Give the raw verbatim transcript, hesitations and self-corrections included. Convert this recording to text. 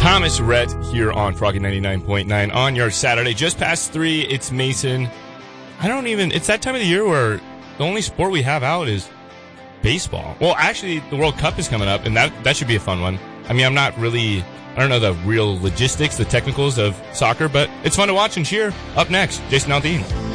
Thomas Rhett here on Froggy ninety-nine point nine on your Saturday. Just past three, it's Mason. I don't even, it's that time of the year where the only sport we have out is baseball. Well, actually, the World Cup is coming up, and that that should be a fun one. I mean, I'm not really, I don't know the real logistics, the technicals of soccer, but it's fun to watch and cheer. Up next, Jason Aldean.